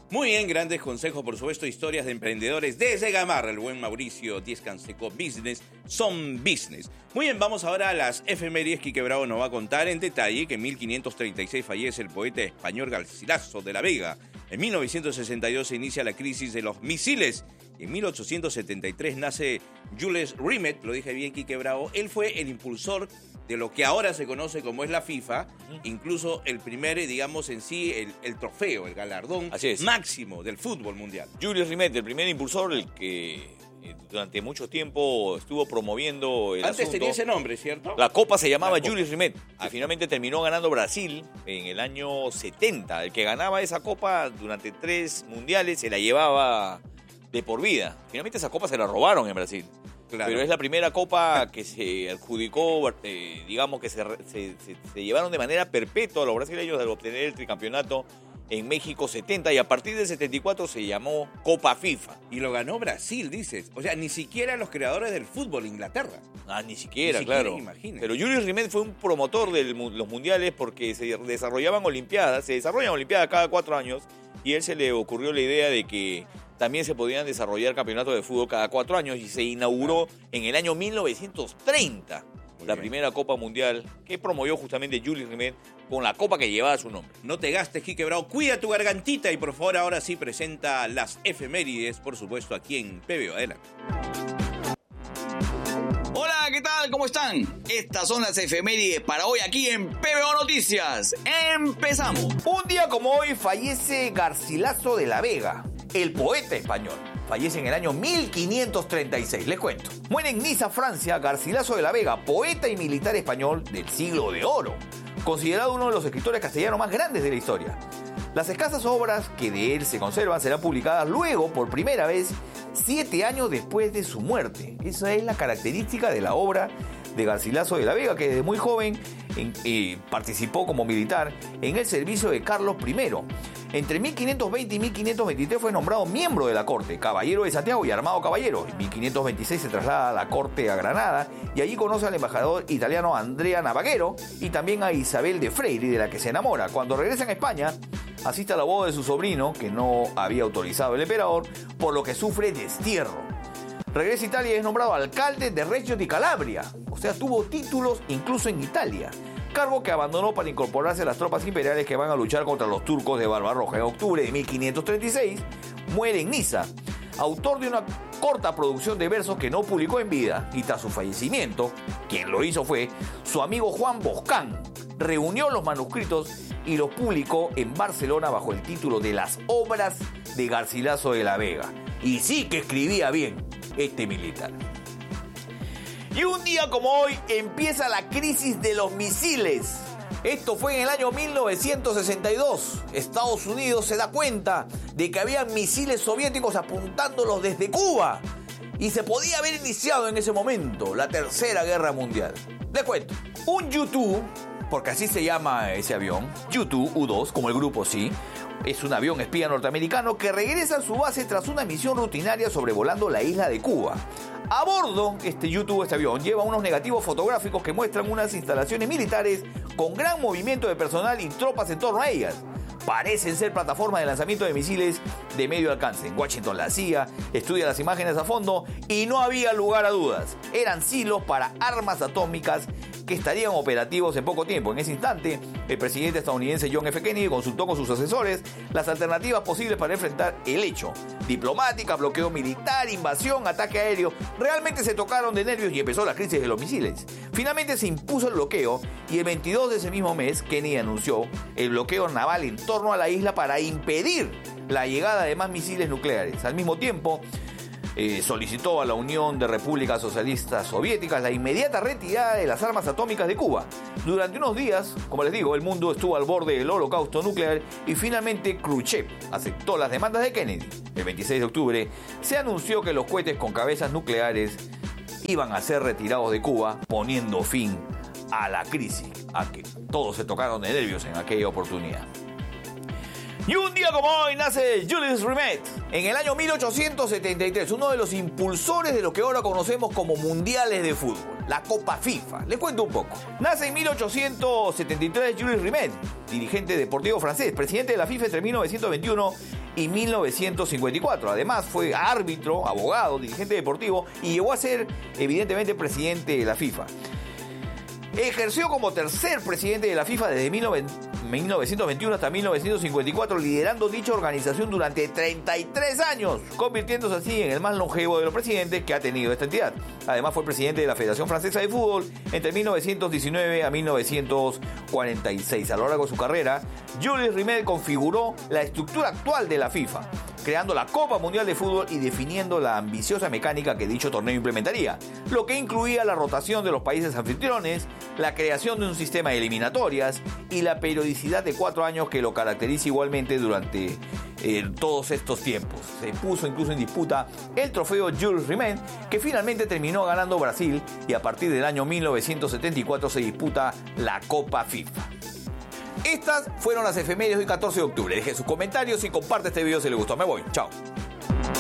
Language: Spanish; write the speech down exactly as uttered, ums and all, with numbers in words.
Muy bien, grandes consejos, por supuesto, historias de emprendedores desde Gamarra, el buen Mauricio Díez Canseco. Business son business. Muy bien, vamos ahora a las efemérides. Quique Bravo nos va a contar en detalle que en mil quinientos treinta y seis fallece el poeta español Garcilaso de la Vega. En mil novecientos sesenta y dos se inicia la crisis de los misiles. En mil ochocientos setenta y tres nace Jules Rimet, lo dije bien, Quique Bravo. Él fue el impulsor de lo que ahora se conoce como es la FIFA, incluso el primer, digamos, en sí, el, el trofeo, el galardón máximo del fútbol mundial. Jules Rimet, el primer impulsor, el que eh, durante mucho tiempo estuvo promoviendo el Antes asunto. tenía ese nombre, ¿cierto? La copa se llamaba Copa. Jules Rimet, que Ah, finalmente terminó ganando Brasil en el año setenta. El que ganaba esa copa durante tres mundiales se la llevaba de por vida. Finalmente esa copa se la robaron en Brasil. Claro. Pero es la primera copa que se adjudicó, eh, digamos que se, se, se, se llevaron de manera perpetua los brasileños al obtener el tricampeonato en México setenta, y a partir del setenta y cuatro se llamó Copa FIFA. Y lo ganó Brasil, dices. O sea, ni siquiera los creadores del fútbol, Inglaterra. Ah, ni siquiera, ni siquiera claro. Imagínate. Pero Jules Rimet fue un promotor de los mundiales porque se desarrollaban olimpiadas, se desarrollan olimpiadas cada cuatro años, y a él se le ocurrió la idea de que también se podían desarrollar campeonatos de fútbol cada cuatro años, y se inauguró en el año mil novecientos treinta Muy la bien. primera Copa Mundial que promovió justamente Jules Rimet con la copa que llevaba su nombre. No te gastes, Quique Bravo. Cuida tu gargantita y por favor ahora sí presenta las efemérides, por supuesto, aquí en P B O. Adelante. Hola, ¿qué tal? ¿Cómo están? Estas son las efemérides para hoy aquí en P B O Noticias. ¡Empezamos! Un día como hoy fallece Garcilaso de la Vega, el poeta español. Fallece en el año mil quinientos treinta y seis, les cuento. Muere en Niza, Francia, Garcilaso de la Vega, poeta y militar español del siglo de oro, considerado uno de los escritores castellanos más grandes de la historia. Las escasas obras que de él se conservan serán publicadas luego, por primera vez, siete años después de su muerte. Esa es la característica de la obra de Garcilaso de la Vega, que desde muy joven en, eh, participó como militar en el servicio de Carlos primero. Entre mil quinientos veinte y mil quinientos veintitrés fue nombrado miembro de la corte, caballero de Santiago y armado caballero. En mil quinientos veintiséis se traslada a la corte a Granada y allí conoce al embajador italiano Andrea Navaghero y también a Isabel de Freire, de la que se enamora. Cuando regresan a España, asiste a la boda de su sobrino, que no había autorizado el emperador, por lo que sufre destierro. Regresa a Italia y es nombrado alcalde de Reggio di Calabria, o sea, tuvo títulos incluso en Italia, cargo que abandonó para incorporarse a las tropas imperiales que van a luchar contra los turcos de Barbarroja. En octubre de mil quinientos treinta y seis muere en Niza, autor de una corta producción de versos que no publicó en vida, y tras su fallecimiento, quien lo hizo fue su amigo Juan Boscán. Reunió los manuscritos y los publicó en Barcelona bajo el título de Las Obras de Garcilaso de la Vega. Y sí que escribía bien este militar. Y un día como hoy empieza la crisis de los misiles. Esto fue en el año mil novecientos sesenta y dos. Estados Unidos se da cuenta de que había misiles soviéticos apuntándolos desde Cuba. Y se podía haber iniciado en ese momento la Tercera Guerra Mundial. Les cuento. Un U dos, porque así se llama ese avión, U dos, U dos, como el grupo sí, es un avión espía norteamericano que regresa a su base tras una misión rutinaria sobrevolando la isla de Cuba. A bordo, este U dos, este avión, lleva unos negativos fotográficos que muestran unas instalaciones militares con gran movimiento de personal y tropas en torno a ellas. Parecen ser plataformas de lanzamiento de misiles de medio alcance. En Washington la C I A estudia las imágenes a fondo y no había lugar a dudas. Eran silos para armas atómicas que estarían operativos en poco tiempo. En ese instante, el presidente estadounidense John F. Kennedy consultó con sus asesores las alternativas posibles para enfrentar el hecho. Diplomática, bloqueo militar, invasión, ataque aéreo. Realmente se tocaron de nervios y empezó la crisis de los misiles. Finalmente se impuso el bloqueo y el veintidós de ese mismo mes, Kennedy anunció el bloqueo naval en torno a la isla para impedir la llegada de más misiles nucleares. Al mismo tiempo, Eh, solicitó a la Unión de Repúblicas Socialistas Soviéticas la inmediata retirada de las armas atómicas de Cuba. Durante unos días, como les digo, el mundo estuvo al borde del holocausto nuclear y finalmente Khrushchev aceptó las demandas de Kennedy. El veintiséis de octubre se anunció que los cohetes con cabezas nucleares iban a ser retirados de Cuba, poniendo fin a la crisis, a que todos se tocaron de nervios en aquella oportunidad. Y un día como hoy nace Jules Rimet. En el año mil ochocientos setenta y tres, uno de los impulsores de lo que ahora conocemos como mundiales de fútbol, la Copa FIFA. Les cuento un poco. Nace en mil ochocientos setenta y tres Jules Rimet, dirigente deportivo francés, presidente de la FIFA entre mil novecientos veintiuno y mil novecientos cincuenta y cuatro. Además fue árbitro, abogado, dirigente deportivo y llegó a ser evidentemente presidente de la FIFA. Ejerció como tercer presidente de la FIFA desde mil novecientos veintiuno hasta mil novecientos cincuenta y cuatro, liderando dicha organización durante treinta y tres años, convirtiéndose así en el más longevo de los presidentes que ha tenido esta entidad. Además fue presidente de la Federación Francesa de Fútbol entre mil novecientos diecinueve a mil novecientos cuarenta y seis. A lo largo de su carrera, Jules Rimet configuró la estructura actual de la FIFA, creando la Copa Mundial de Fútbol y definiendo la ambiciosa mecánica que dicho torneo implementaría, lo que incluía la rotación de los países anfitriones, la creación de un sistema de eliminatorias y la periodicidad de cuatro años que lo caracteriza igualmente durante eh, todos estos tiempos. Se puso incluso en disputa el trofeo Jules Rimet, que finalmente terminó ganando Brasil, y a partir del año mil novecientos setenta y cuatro se disputa la Copa FIFA. Estas fueron las efemérides de hoy catorce de octubre. Deje sus comentarios y comparte este video si le gustó. Me voy. Chao.